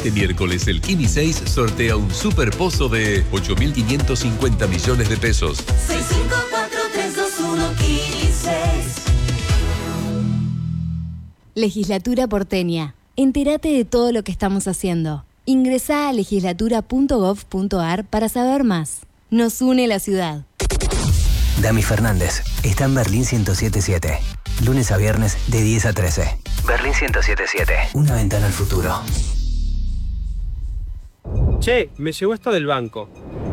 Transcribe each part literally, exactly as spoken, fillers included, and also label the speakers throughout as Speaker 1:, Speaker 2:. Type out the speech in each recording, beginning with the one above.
Speaker 1: Este miércoles el Kini seis sortea un super pozo de ocho mil quinientos cincuenta millones de pesos.
Speaker 2: seis cinco cuatro tres dos uno Kini seis.
Speaker 3: Legislatura porteña. Entérate de todo lo que estamos haciendo. Ingresá a legislatura punto gov punto ar para saber más. Nos une la ciudad.
Speaker 4: Dami Fernández está en Berlín ciento siete punto siete. Lunes a viernes de diez a trece. Berlín ciento siete punto siete. Una ventana al futuro.
Speaker 5: Che, me llegó esto del banco.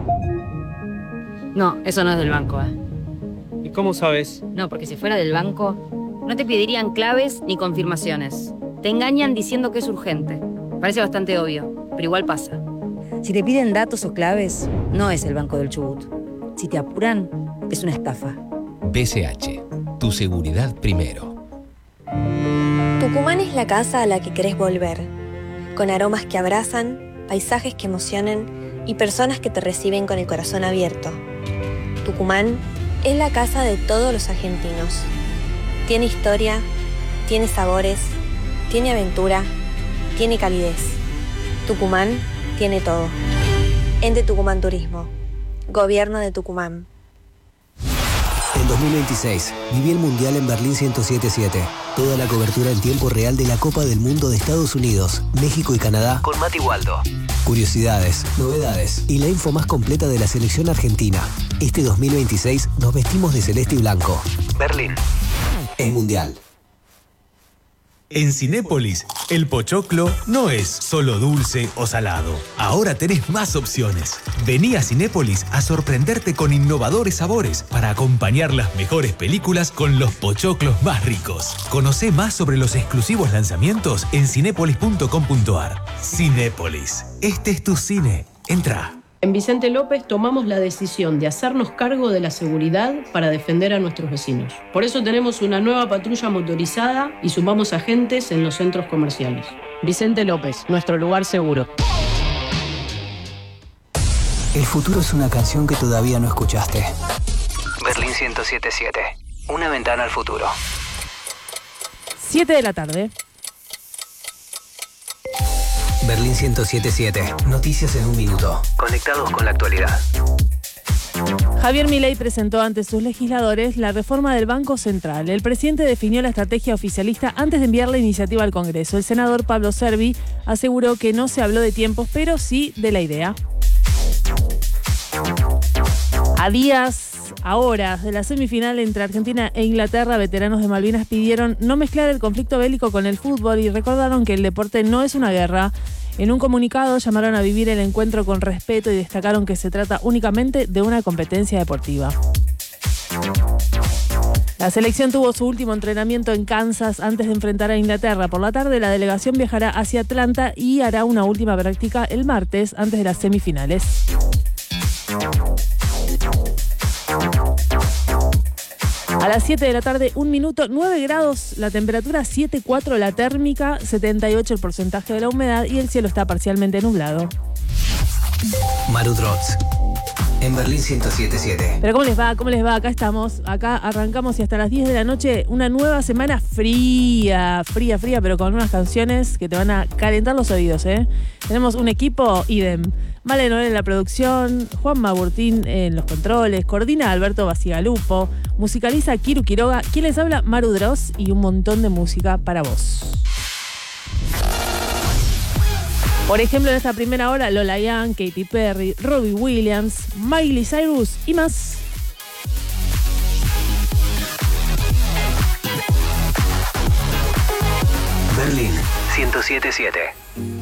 Speaker 6: No, eso no es del banco, ¿eh?
Speaker 5: ¿Y cómo sabes?
Speaker 6: No, porque si fuera del banco, no te pedirían claves ni confirmaciones. Te engañan diciendo que es urgente. Parece bastante obvio, pero igual pasa. Si te piden datos o claves, no es el Banco del Chubut. Si te apuran, es una estafa.
Speaker 7: B C H, tu seguridad primero.
Speaker 8: Tucumán es la casa a la que querés volver, con aromas que abrazan, paisajes que emocionan y personas que te reciben con el corazón abierto. Tucumán es la casa de todos los argentinos. Tiene historia, tiene sabores, tiene aventura, tiene calidez. Tucumán tiene todo. Ente Tucumán Turismo. Gobierno de Tucumán.
Speaker 4: En dos mil veintiséis, viví el Mundial en Berlín ciento siete punto siete. Toda la cobertura en tiempo real de la Copa del Mundo de Estados Unidos, México y Canadá con Mati Waldo. Curiosidades, novedades y la info más completa de la selección argentina. Este dos mil veintiséis nos vestimos de celeste y blanco. Berlín es Mundial.
Speaker 9: En Cinépolis, el pochoclo no es solo dulce o salado. Ahora tenés más opciones. Vení a Cinépolis a sorprenderte con innovadores sabores para acompañar las mejores películas con los pochoclos más ricos. Conocé más sobre los exclusivos lanzamientos en cinépolis punto com punto ar. Cinépolis, este es tu cine. Entra.
Speaker 10: En Vicente López tomamos la decisión de hacernos cargo de la seguridad para defender a nuestros vecinos. Por eso tenemos una nueva patrulla motorizada y sumamos agentes en los centros comerciales. Vicente López, nuestro lugar seguro.
Speaker 4: El futuro es una canción que todavía no escuchaste. Berlín ciento siete punto siete. Una ventana al futuro.
Speaker 11: siete de la tarde.
Speaker 4: Berlín ciento siete punto siete. Noticias en un minuto. Conectados con la actualidad.
Speaker 11: Javier Milei presentó ante sus legisladores la reforma del Banco Central. El presidente definió la estrategia oficialista antes de enviar la iniciativa al Congreso. El senador Pablo Servi aseguró que no se habló de tiempos, pero sí de la idea. A días, a horas de la semifinal entre Argentina e Inglaterra, veteranos de Malvinas pidieron no mezclar el conflicto bélico con el fútbol y recordaron que el deporte no es una guerra. En un comunicado llamaron a vivir el encuentro con respeto y destacaron que se trata únicamente de una competencia deportiva. La selección tuvo su último entrenamiento en Kansas antes de enfrentar a Inglaterra. Por la tarde, la delegación viajará hacia Atlanta y hará una última práctica el martes antes de las semifinales. A las siete de la tarde, un minuto, nueve grados, la temperatura siete coma cuatro, la térmica, setenta y ocho el porcentaje de la humedad y el cielo está parcialmente nublado.
Speaker 4: Maru Droz, en Berlín ciento siete punto siete.
Speaker 11: Pero ¿cómo les va? ¿Cómo les va? Acá estamos, acá arrancamos y hasta las diez de la noche una nueva semana fría, fría, fría, pero con unas canciones que te van a calentar los oídos, ¿eh? Tenemos un equipo idem. Male Noel en la producción, Juan Maburtín en los controles, coordina Alberto Basigalupo, musicaliza Kiru Quiroga, quien les habla Maru Droz y un montón de música para vos. Por ejemplo, en esta primera hora, Lola Young, Katy Perry, Robbie Williams, Miley Cyrus y más.
Speaker 4: Berlín ciento siete punto siete.